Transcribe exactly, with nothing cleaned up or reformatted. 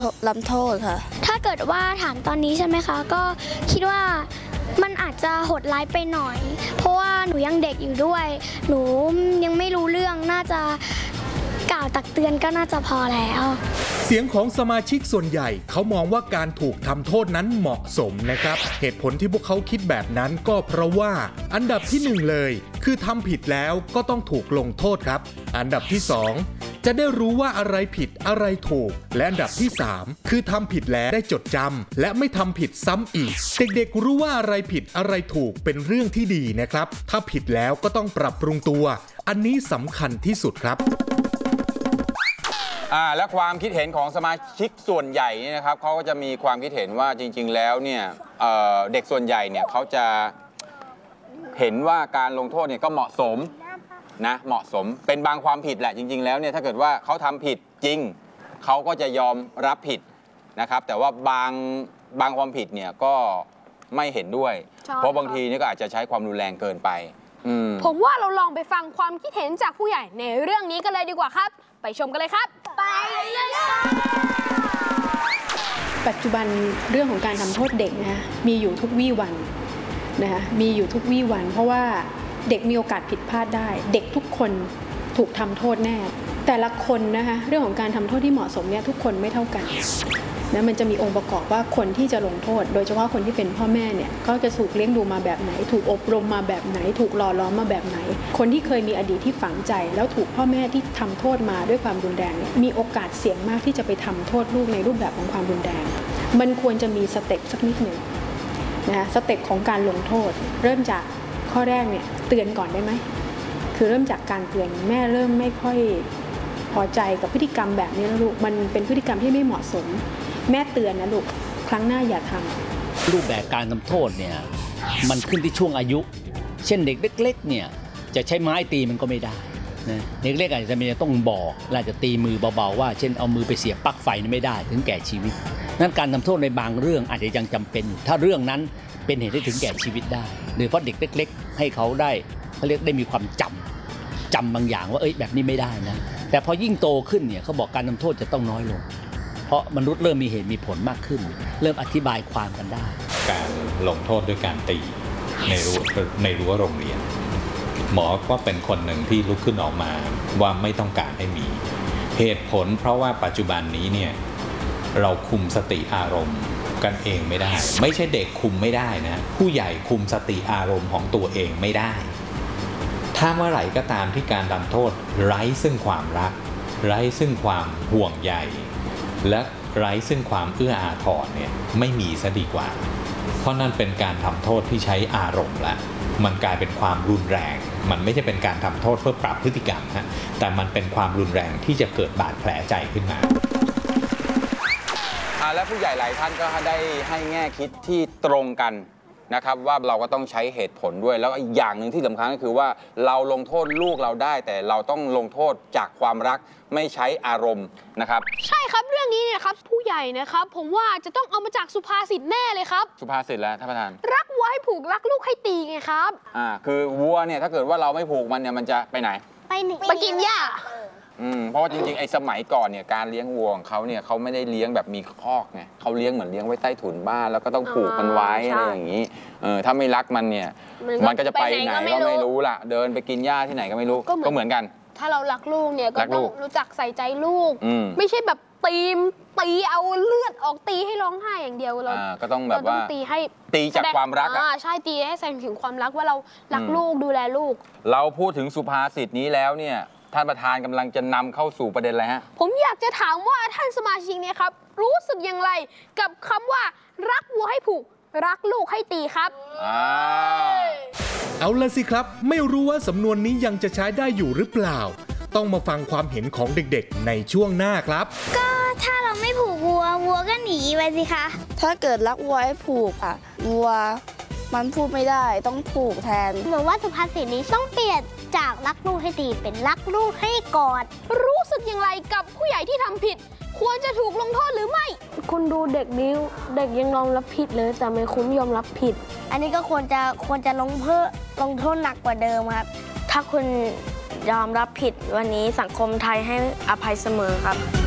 ลำโทษค่ะถ้าเกิดว่าถามตอนนี้ใช่ไหมคะก็คิดว่ามันอาจจะโหดร้ายไปหน่อยเพราะว่าหนูยังเด็กอยู่ด้วยหนูยังไม่รู้เรื่องน่าจะกล่าวตักเตือนก็น่าจะพอแล้วเสียงของสมาชิกส่วนใหญ่เขามองว่าการถูกทำโทษนั้นเหมาะสมนะครับเหตุผลที่พวกเขาคิดแบบนั้นก็เพราะว่าอันดับที่หนึ่งเลยคือทำผิดแล้วก็ต้องถูกลงโทษครับอันดับที่สองจะได้รู้ว่าอะไรผิดอะไรถูกและอันดับที่สามคือทำผิดแล้วได้จดจำและไม่ทำผิดซ้ำอีกเด็กๆรู้ว่าอะไรผิดอะไรถูกเป็นเรื่องที่ดีนะครับถ้าผิดแล้วก็ต้องปรับปรุงตัวอันนี้สำคัญที่สุดครับอ่าและความคิดเห็นของสมาชิกส่วนใหญ่นี่นะครับเขาก็จะมีความคิดเห็นว่าจริงๆแล้วเนี่ยเอ่อเด็กส่วนใหญ่เนี่ยเขาจะเห็นว่าการลงโทษเนี่ยก็เหมาะสมนะเหมาะสมเป็นบางความผิดแหละจริงๆแล้วเนี่ยถ้าเกิดว่าเขาทำผิดจริงเขาก็จะยอมรับผิดนะครับแต่ว่าบางบางความผิดเนี่ยก็ไม่เห็นด้วยเพราะบางทีนี่ก็อาจจะใช้ความรุนแรงเกินไปผมว่าเราลองไปฟังความคิดเห็นจากผู้ใหญ่ในเรื่องนี้กันเลยดีกว่าครับไปชมกันเลยครับไปเลยค่ะปัจจุบันเรื่องของการทำโทษเด็กนะมีอยู่ทุกวี่วันนะคะมีอยู่ทุกวี่วันเพราะว่าเด็กมีโอกาสผิดพลาดได้เด็กทุกคนถูกทำโทษแน่แต่ละคนนะคะเรื่องของการทำโทษที่เหมาะสมเนี่ยทุกคนไม่เท่ากันนะมันจะมีองค์ประกอบว่าคนที่จะลงโทษโดยเฉพาะคนที่เป็นพ่อแม่เนี่ยเขาจะถูกเลี้ยงดูมาแบบไหนถูกอบรมมาแบบไหนถูกหล่อหลอมมาแบบไหนคนที่เคยมีอดีตที่ฝังใจแล้วถูกพ่อแม่ที่ทำโทษมาด้วยความรุนแรงเนี่ยมีโอกาสเสี่ยงมากที่จะไปทำโทษลูกในรูปแบบของความรุนแรงมันควรจะมีสเต็ปสักนิดหนึ่งนะสเต็ปของการลงโทษเริ่มจากข้อแรกเนี่ยเตือนก่อนได้ไหมคือเริ่มจากการเตือนแม่เริ่มไม่ค่อยพอใจกับพฤติกรรมแบบนี้แล้วลูกมันเป็นพฤติกรรมที่ไม่เหมาะสมแม่เตือนนะลูกครั้งหน้าอย่าทำรูปแบบการทำโทษเนี่ยมันขึ้นที่ช่วงอายุเช่นเด็กเล็กๆเนี่ยจะใช้ไม้ตีมันก็ไม่ได้นะเด็กเล็กอาจจะมีต้องบอกอาจจะตีมือเบาๆว่าเช่นเอามือไปเสียบปลั๊กไฟไม่ได้ถึงแก่ชีวิตนั้นการทำโทษในบางเรื่องอาจจะยังจำเป็นถ้าเรื่องนั้นเป็นเหตุให้ถึงแก่ชีวิตได้โดยเฉพาะเด็กเล็กๆให้เขาได้เขาเรียกได้มีความจำจำบางอย่างว่าเอ้ยแบบนี้ไม่ได้นะแต่พอยิ่งโตขึ้นเนี่ยเขาบอกการทำโทษจะต้องน้อยลงเพราะมนุษย์เริ่มมีเหตุมีผลมากขึ้นเริ่มอธิบายความกันได้การลงโทษด้วยการตีในรั้วในรั้วโรงเรียนหมอก็เป็นคนหนึ่งที่ลุกขึ้นออกมาว่าไม่ต้องการให้มีเหตุผลเพราะว่าปัจจุบันนี้เนี่ยเราคุมสติอารมณ์กันเองไม่ได้ไม่ใช่เด็กคุมไม่ได้นะผู้ใหญ่คุมสติอารมณ์ของตัวเองไม่ได้ถ้าเมื่อไหร่ก็ตามที่การทำโทษไร้ซึ่งความรักไร้ซึ่งความห่วงใยและไร้ซึ่งความเอื้ออาทรเนี่ยไม่มีซะดีกว่าเพราะนั่นเป็นการทำโทษที่ใช้อารมณ์ละมันกลายเป็นความรุนแรงมันไม่ใช่เป็นการทำโทษเพื่อปรับพฤติกรรมฮะแต่มันเป็นความรุนแรงที่จะเกิดบาดแผลใจขึ้นมาและผู้ใหญ่หลายท่านก็ได้ให้แง่คิดที่ตรงกันนะครับว่าเราก็ต้องใช้เหตุผลด้วยแล้วอีกอย่างหนึ่งที่สำคัญก็คือว่าเราลงโทษลูกเราได้แต่เราต้องลงโทษจากความรักไม่ใช้อารมณ์นะครับใช่ครับเรื่องนี้เนี่ยครับผู้ใหญ่นะครับผมว่าจะต้องเอามาจากสุภาษิตแน่เลยครับสุภาษิตแล้วท่านประธานรักวัวให้ผูกรักลูกให้ตีไงครับอ่าคือวัวเนี่ยถ้าเกิดว่าเราไม่ผูกมันเนี่ยมันจะไปไหนไปไปกินหญ้าอืมเพราะว่าจริงๆไอ้สมัยก่อนเนี่ยการเลี้ยงวัวของเขาเนี่ยเขาไม่ได้เลี้ยงแบบมีคอกไงเขาเลี้ยงเหมือนเลี้ยงไว้ใต้ถุนบ้านแล้วก็ต้องผูกมันไว้อะไรอย่างนี้เออถ้าไม่รักมันเนี่ยมันก็จะไปไหนก็ไม่รู้ล่ะเดินไปกินหญ้าที่ไหนก็ไม่รู้ก็เหมือนกันถ้าเรารักลูกเนี่ยก็ต้องรู้จักใส่ใจลูกไม่ใช่แบบตีมตีเอาเลือดออกตีให้ร้องไห้อย่างเดียวเราก็ต้องแบบว่าตีให้ตีจากความรักอ่ะใช่ตีให้แสดงถึงความรักว่าเรารักลูกดูแลลูกเราพูดถึงสุภาษิตนี้แล้วเนี่ยท่านประธานกำลังจะนำเข้าสู่ประเด็นอะไรฮะผมอยากจะถามว่าท่านสมาชิกเนี่ยครับรู้สึกอย่างไรกับคำว่ารักวัวให้ผูกรักลูกให้ตีครับเอาละสิครับไม่รู้ว่าสำนวนนี้ยังจะใช้ได้อยู่หรือเปล่าต้องมาฟังความเห็นของเด็กๆในช่วงหน้าครับก็ถ้าเราไม่ผูกวัววัวก็หนีไปสิคะถ้าเกิดรักวัวให้ผูกอ่ะวัวมันพูดไม่ได้ต้องผูกแทนเหมือนว่าสุภาษิตนี้ต้องเปลี่ยนจากรักลูกให้ตีเป็นรักลูกให้กอดรู้สึกอย่างไรกับผู้ใหญ่ที่ทำผิดควรจะถูกลงโทษหรือไม่คุณดูเด็กนี้เด็กยังยอมรับผิดเลยแต่ไม่คุ้มยอมรับผิดอันนี้ก็ควรจะควรจะลงเพิ่มลงโทษหนักกว่าเดิมครับถ้าคุณยอมรับผิดวันนี้สังคมไทยให้อภัยเสมอครับ